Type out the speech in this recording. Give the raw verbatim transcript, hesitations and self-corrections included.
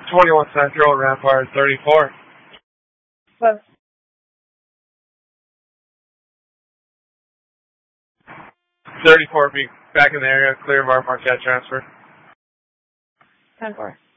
twenty-one Central, Rampart thirty-four. Close. thirty-four, be back in the area, clear of our Marquette transfer. ten four.